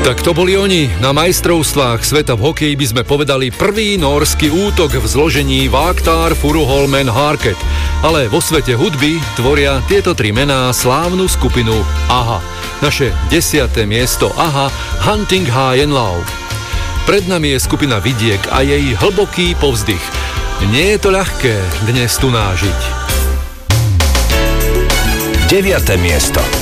Tak to boli oni. Na majstrovstvách sveta v hokeji by sme povedali prvý nórsky útok v zložení Váktar, Furuholmen, Harket. Ale vo svete hudby tvoria tieto tri mená slávnu skupinu AHA. Naše 10. miesto AHA, Hunting High and Low. Pred nami je skupina Vidiek a jej hlboký povzdych. Nie je to ľahké dnes tu nážiť. 9. miesto.